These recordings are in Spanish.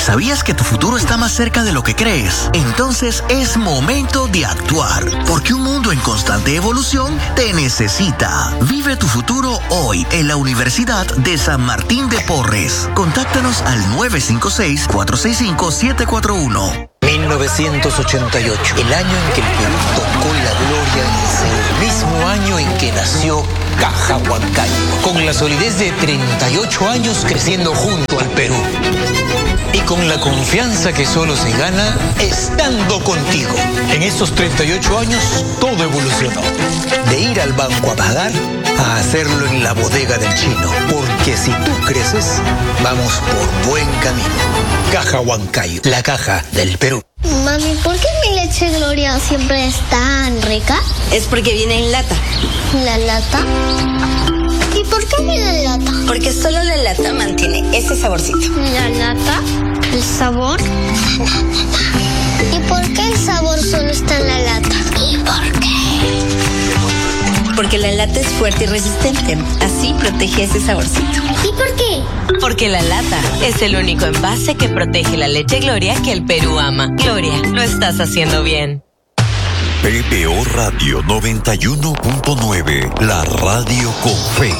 ¿Sabías que tu futuro está más cerca de lo que crees? Entonces es momento de actuar, porque un mundo en constante evolución te necesita. Vive tu futuro hoy en la Universidad de San Martín de Porres. Contáctanos al 956-465-741. 1988, el año en que el Perú tocó la gloria en el cielo, el mismo año en que nació Caja Huancayo, con la solidez de 38 años creciendo junto al Perú. Y con la confianza que solo se gana estando contigo. En estos 38 años todo evolucionó. De ir al banco a pagar a hacerlo en la bodega del chino. Porque si tú creces, vamos por buen camino. Caja Huancayo, la caja del Perú. Mami, ¿por qué mi leche Gloria siempre es tan rica? Es porque viene en lata. ¿La lata? ¿Y por qué viene en lata? Porque solo la lata mantiene ese saborcito. ¿La lata? ¿El sabor? ¿Y por qué el sabor solo está en la lata? ¿Y por qué? Porque la lata es fuerte y resistente. Así protege ese saborcito. ¿Y por qué? Porque la lata es el único envase que protege la leche Gloria que el Perú ama. Gloria, lo estás haciendo bien. PBO Radio 91.9, la radio con fe.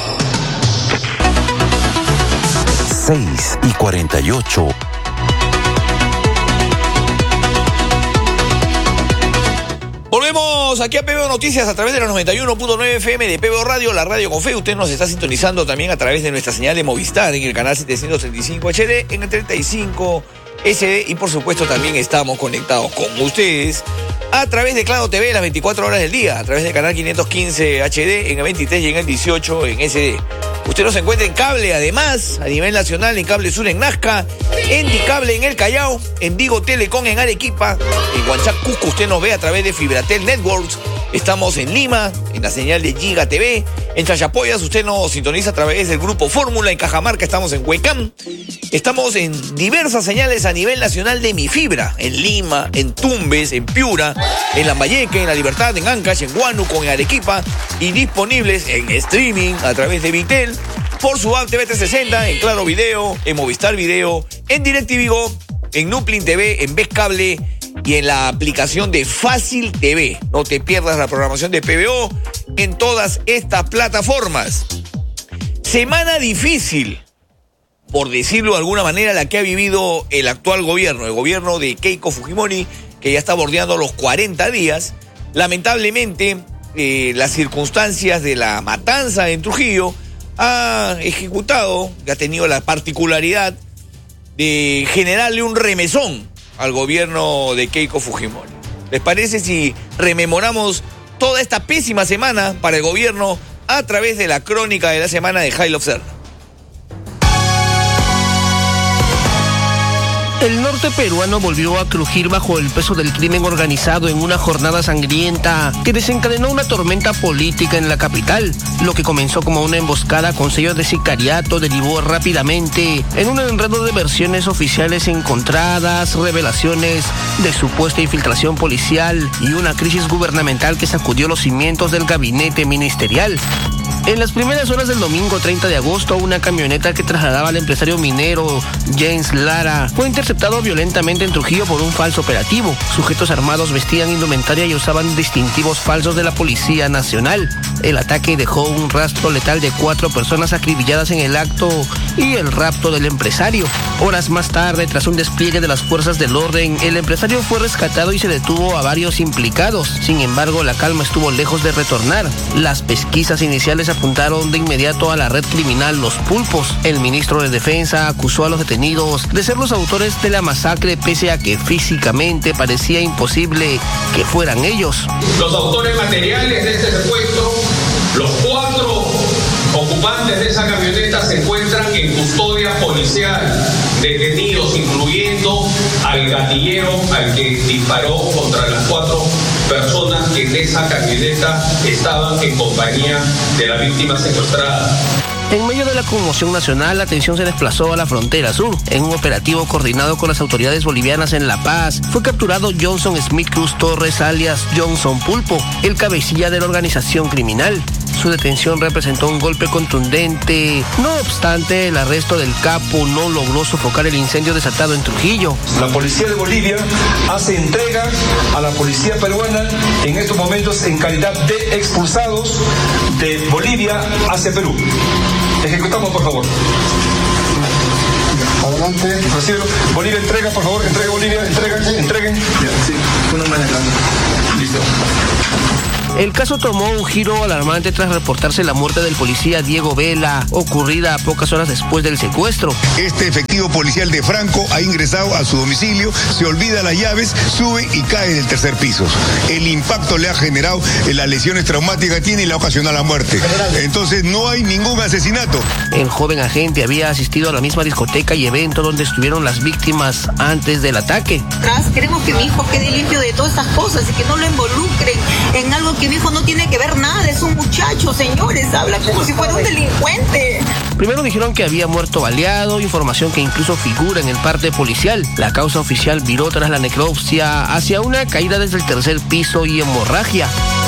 6:48. Volvemos aquí a PBO Noticias a través de la 91.9 FM de PBO Radio, la radio con fe. Usted nos está sintonizando también a través de nuestra señal de Movistar en el canal 735 HD, en el 35 SD y por supuesto también estamos conectados con ustedes a través de Claro TV las 24 horas del día, a través del canal 515 HD, en el 23 y en el 18 en SD. Usted nos encuentra en cable, además, a nivel nacional, en Cable Sur en Nazca, en Dicable en El Callao, en Digo Telecom en Arequipa, en Huanchac, Cusco, usted nos ve a través de Fibratel Networks. Estamos en Lima, en la señal de Giga TV. En Chachapoyas, usted nos sintoniza a través del Grupo Fórmula. En Cajamarca estamos en Huecam. Estamos en diversas señales a nivel nacional de Mi Fibra. En Lima, en Tumbes, en Piura, en Lambayeque, en La Libertad, en Ancash, en Huánuco, en Arequipa. Y disponibles en streaming a través de Vitel, por su app TV 360, en Claro Video, en Movistar Video, en DirecTV Go, en Nuplin TV, en Ves Cable y en la aplicación de Fácil TV. No te pierdas la programación de PBO en todas estas plataformas. Semana difícil, por decirlo de alguna manera, la que ha vivido el actual gobierno, el gobierno de Keiko Fujimori, que ya está bordeando los 40 días. Lamentablemente, las circunstancias de la matanza en Trujillo ha ejecutado, que ha tenido la particularidad de generarle un remesón al gobierno de Keiko Fujimori. ¿Les parece si rememoramos toda esta pésima semana para el gobierno a través de la crónica de la semana de Jailo Serna? El norte peruano volvió a crujir bajo el peso del crimen organizado en una jornada sangrienta que desencadenó una tormenta política en la capital. Lo que comenzó como una emboscada con sellos de sicariato derivó rápidamente en un enredo de versiones oficiales encontradas, revelaciones de supuesta infiltración policial y una crisis gubernamental que sacudió los cimientos del gabinete ministerial. En las primeras horas del domingo 30 de agosto, una camioneta que trasladaba al empresario minero James Lara fue interceptado violentamente en Trujillo por un falso operativo. Sujetos armados vestían indumentaria y usaban distintivos falsos de la Policía Nacional. El ataque dejó un rastro letal de 4 personas acribilladas en el acto y el rapto del empresario. Horas más tarde, tras un despliegue de las fuerzas del orden, el empresario fue rescatado y se detuvo a varios implicados. Sin embargo, la calma estuvo lejos de retornar. Las pesquisas iniciales apuntaron de inmediato a la red criminal Los Pulpos. El ministro de Defensa acusó a los detenidos de ser los autores de la masacre, pese a que físicamente parecía imposible que fueran ellos. Los autores materiales de este secuestro, los 4 ocupantes de esa camioneta, se encuentran en custodia policial, detenidos, incluyendo al gatillero al que disparó contra las 4 personas que en esa camioneta estaban en compañía de la víctima secuestrada. En medio de la conmoción nacional, la atención se desplazó a la frontera sur. En un operativo coordinado con las autoridades bolivianas en La Paz, fue capturado Johnson Smith Cruz Torres, alias Johnson Pulpo, el cabecilla de la organización criminal. Su detención representó un golpe contundente. No obstante, el arresto del capo no logró sofocar el incendio desatado en Trujillo. La policía de Bolivia hace entrega a la policía peruana en estos momentos en calidad de expulsados de Bolivia hacia Perú. Ejecutamos, por favor. Adelante. Recibelo. Bolivia, entrega, por favor. Entregue, Bolivia. Entreguen. Sí. Uno más adelante. Listo. El caso tomó un giro alarmante tras reportarse la muerte del policía Diego Vela, ocurrida pocas horas después del secuestro. Este efectivo policial de Franco ha ingresado a su domicilio, se olvida las llaves, sube y cae del tercer piso. El impacto le ha generado las lesiones traumáticas que tiene y le ha ocasionado la muerte. Entonces no hay ningún asesinato. El joven agente había asistido a la misma discoteca y evento donde estuvieron las víctimas antes del ataque. Queremos que mi hijo quede limpio de todas estas cosas y que no lo involucren en algo que mi hijo no tiene que ver nada, es un muchacho, señores, habla como si fuera un delincuente. Primero dijeron que había muerto baleado, información que incluso figura en el parte policial. La causa oficial viró tras la necropsia hacia una caída desde el tercer piso y hemorragia.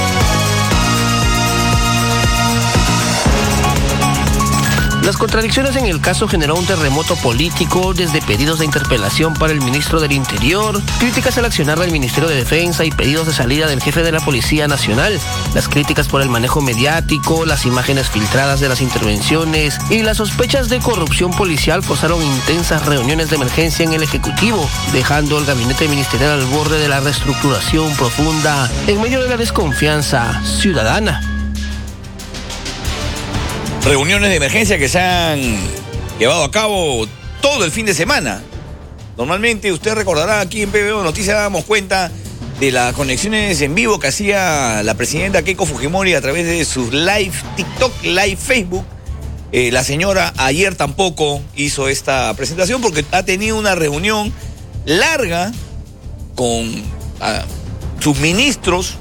Las contradicciones en el caso generó un terremoto político, desde pedidos de interpelación para el ministro del Interior, críticas al accionar del Ministerio de Defensa y pedidos de salida del jefe de la Policía Nacional. Las críticas por el manejo mediático, las imágenes filtradas de las intervenciones y las sospechas de corrupción policial forzaron intensas reuniones de emergencia en el Ejecutivo, dejando el gabinete ministerial al borde de la reestructuración profunda en medio de la desconfianza ciudadana. Reuniones de emergencia que se han llevado a cabo todo el fin de semana. Normalmente, usted recordará, aquí en PBO Noticias dábamos cuenta de las conexiones en vivo que hacía la presidenta Keiko Fujimori a través de sus live TikTok, live Facebook. La señora ayer tampoco hizo esta presentación porque ha tenido una reunión larga con sus ministros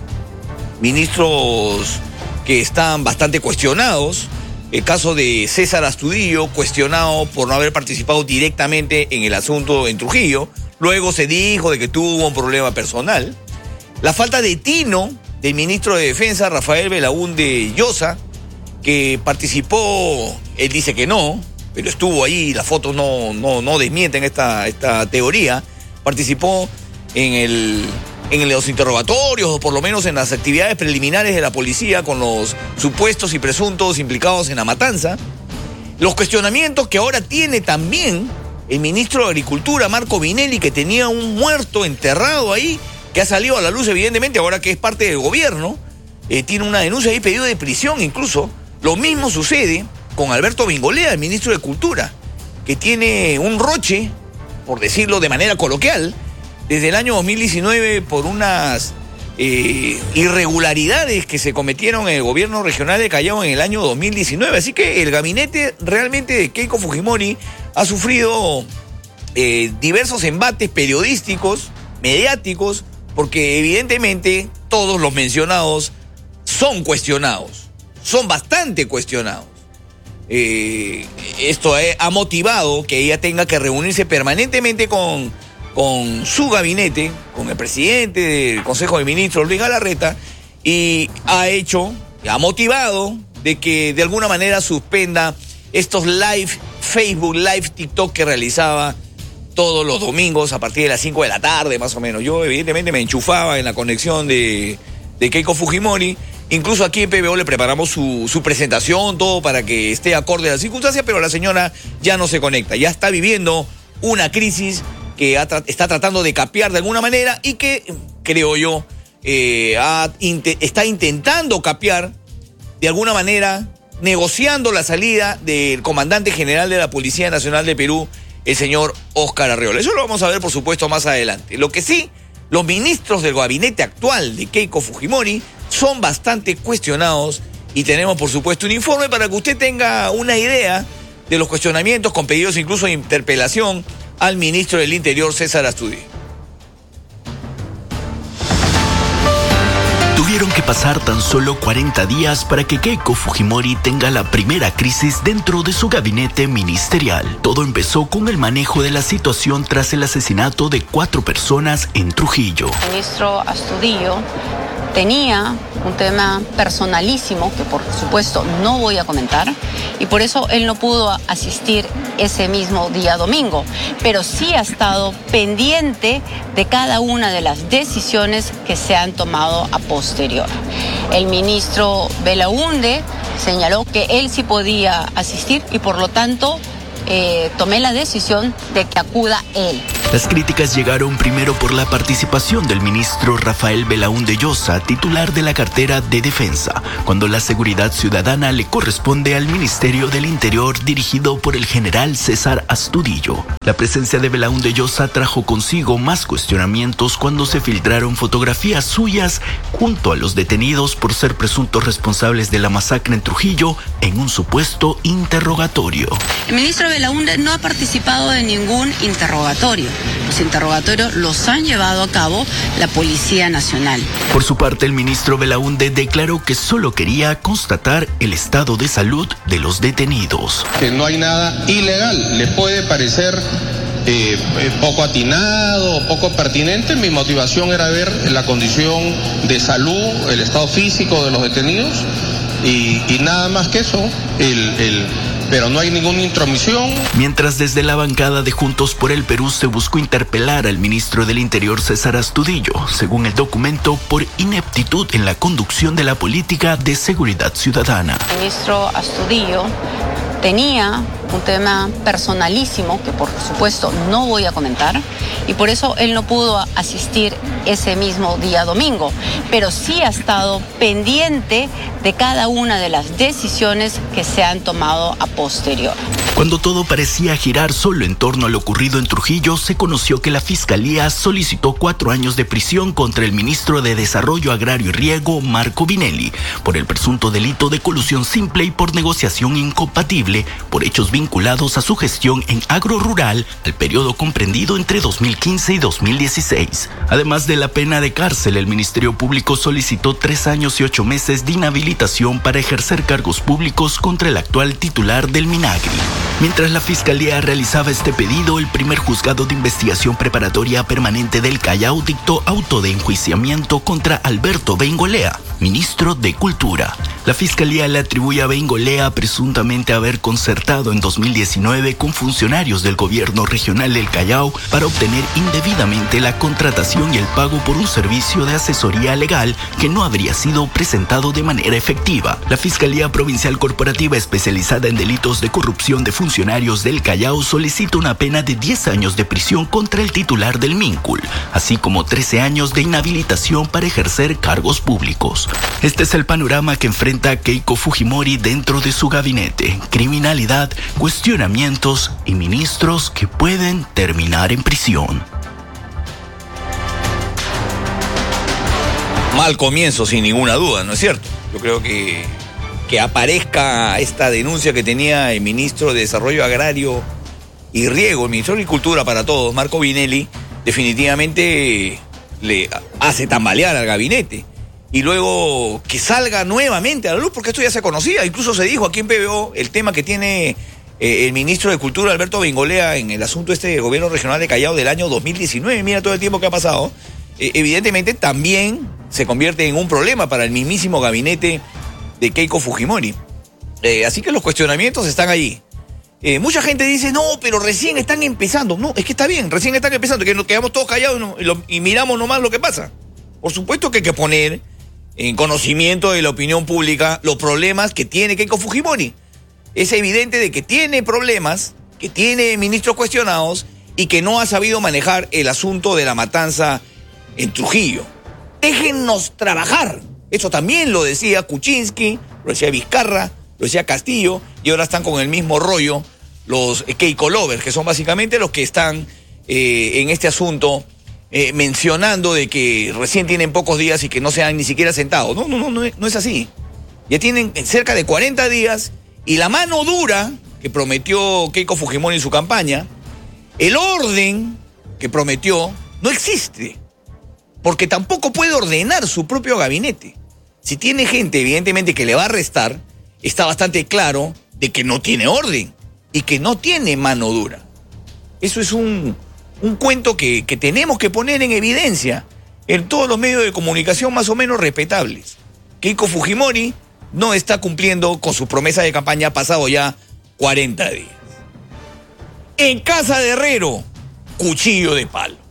que están bastante cuestionados. El caso de César Astudillo, cuestionado por no haber participado directamente en el asunto en Trujillo. Luego se dijo de que tuvo un problema personal. La falta de tino del ministro de Defensa, Rafael Belaúnde Llosa, que participó, él dice que no, pero estuvo ahí, las fotos no desmienten esta teoría. Participó en los interrogatorios, o por lo menos en las actividades preliminares de la policía con los supuestos y presuntos implicados en la matanza. Los cuestionamientos que ahora tiene también el ministro de Agricultura, Marco Vinelli, que tenía un muerto enterrado ahí, que ha salido a la luz evidentemente ahora que es parte del gobierno. Tiene una denuncia y pedido de prisión incluso. Lo mismo sucede con Alberto Bingolea, el ministro de Cultura, que tiene un roche, por decirlo de manera coloquial, desde el año 2019 por unas irregularidades que se cometieron en el gobierno regional de Callao en el año 2019. Así que el gabinete realmente de Keiko Fujimori ha sufrido diversos embates periodísticos, mediáticos, porque evidentemente todos los mencionados son cuestionados, son bastante cuestionados. Esto ha motivado que ella tenga que reunirse permanentemente con su gabinete, con el presidente del Consejo de Ministros, Luis Galarreta, y ha motivado de que de alguna manera suspenda estos live Facebook, live TikTok que realizaba todos los domingos a partir de las 5 de la tarde, más o menos. Yo evidentemente me enchufaba en la conexión de Keiko Fujimori. Incluso aquí en PBO le preparamos su presentación, todo para que esté acorde a las circunstancias, pero la señora ya no se conecta, ya está viviendo una crisis que está tratando de capear de alguna manera y que, creo yo, está intentando capear de alguna manera, negociando la salida del comandante general de la Policía Nacional de Perú, el señor Óscar Arreola. Eso lo vamos a ver, por supuesto, más adelante. Lo que sí, los ministros del gabinete actual de Keiko Fujimori son bastante cuestionados y tenemos, por supuesto, un informe para que usted tenga una idea de los cuestionamientos con pedidos incluso de interpelación al ministro del Interior, César Astudillo. Tuvieron que pasar tan solo 40 días para que Keiko Fujimori tenga la primera crisis dentro de su gabinete ministerial. Todo empezó con el manejo de la situación tras el asesinato de 4 personas en Trujillo. El ministro Astudillo tenía un tema personalísimo que por supuesto no voy a comentar y por eso él no pudo asistir ese mismo día domingo, pero sí ha estado pendiente de cada una de las decisiones que se han tomado a posterior. El ministro Belaúnde señaló que él sí podía asistir y por lo tanto tomé la decisión de que acuda él. Las críticas llegaron primero por la participación del ministro Rafael Belaúnde Llosa, titular de la cartera de Defensa, cuando la seguridad ciudadana le corresponde al Ministerio del Interior dirigido por el general César Astudillo. La presencia de Belaúnde Llosa trajo consigo más cuestionamientos cuando se filtraron fotografías suyas junto a los detenidos por ser presuntos responsables de la masacre en Trujillo en un supuesto interrogatorio. El ministro Belaúnde no ha participado de ningún interrogatorio. Los interrogatorios los han llevado a cabo la Policía Nacional. Por su parte, el ministro Belaúnde declaró que solo quería constatar el estado de salud de los detenidos. Que no hay nada ilegal. Le puede parecer poco atinado, poco pertinente. Mi motivación era ver la condición de salud, el estado físico de los detenidos y nada más que eso. Pero no hay ninguna intromisión. Mientras desde la bancada de Juntos por el Perú se buscó interpelar al ministro del Interior César Astudillo, según el documento, por ineptitud en la conducción de la política de seguridad ciudadana. El ministro Astudillo tenía un tema personalísimo que por supuesto no voy a comentar y por eso él no pudo asistir ese mismo día domingo, pero sí ha estado pendiente de cada una de las decisiones que se han tomado a posterior. Cuando todo parecía girar solo en torno a lo ocurrido en Trujillo, se conoció que la Fiscalía solicitó 4 años de prisión contra el ministro de Desarrollo Agrario y Riego, Marco Vinelli, por el presunto delito de colusión simple y por negociación incompatible por hechos vinculados a su gestión en agro rural al periodo comprendido entre 2015 y 2016. Además de la pena de cárcel, el Ministerio Público solicitó 3 años y 8 meses de inhabilitación para ejercer cargos públicos contra el actual titular del Minagri. Mientras la Fiscalía realizaba este pedido, el primer juzgado de investigación preparatoria permanente del Callao dictó auto de enjuiciamiento contra Alberto Bengolea, ministro de Cultura. La Fiscalía le atribuye a Bengolea presuntamente haber concertado en 2019 con funcionarios del gobierno regional del Callao para obtener indebidamente la contratación y el pago por un servicio de asesoría legal que no habría sido presentado de manera efectiva. La Fiscalía Provincial Corporativa especializada en delitos de corrupción de funcionarios del Callao solicita una pena de 10 años de prisión contra el titular del Mincul, así como 13 años de inhabilitación para ejercer cargos públicos. Este es el panorama que enfrenta Keiko Fujimori dentro de su gabinete: criminalidad, cuestionamientos y ministros que pueden terminar en prisión. Mal comienzo, sin ninguna duda, ¿no es cierto? Yo creo que aparezca esta denuncia que tenía el ministro de Desarrollo Agrario y Riego, el ministro de Agricultura para todos, Marco Vinelli, definitivamente le hace tambalear al gabinete. Y luego que salga nuevamente a la luz, porque esto ya se conocía, incluso se dijo aquí en PBO el tema que tiene el ministro de Cultura, Alberto Bengolea, en el asunto del gobierno regional de Callao del año 2019. Mira todo el tiempo que ha pasado. Evidentemente también se convierte en un problema para el mismísimo gabinete de Keiko Fujimori. Así que los cuestionamientos están allí. Mucha gente dice, no, pero recién están empezando. No, es que está bien, recién están empezando, que nos quedamos todos callados y miramos nomás lo que pasa. Por supuesto que hay que poner en conocimiento de la opinión pública los problemas que tiene Keiko Fujimori. Es evidente de que tiene problemas, que tiene ministros cuestionados y que no ha sabido manejar el asunto de la matanza en Trujillo. Déjennos trabajar. Eso también lo decía Kuczynski, lo decía Vizcarra, lo decía Castillo, y ahora están con el mismo rollo los Keiko Lovers, que son básicamente los que están en este asunto mencionando de que recién tienen pocos días y que no se han ni siquiera sentado. No es así. Ya tienen cerca de 40 días y la mano dura que prometió Keiko Fujimori en su campaña, el orden que prometió, no existe. Porque tampoco puede ordenar su propio gabinete. Si tiene gente, evidentemente, que le va a restar, está bastante claro de que no tiene orden y que no tiene mano dura. Eso es un cuento que tenemos que poner en evidencia en todos los medios de comunicación más o menos respetables. Keiko Fujimori no está cumpliendo con sus promesas de campaña, ha pasado ya 40 días. En casa de Herrero, cuchillo de palo.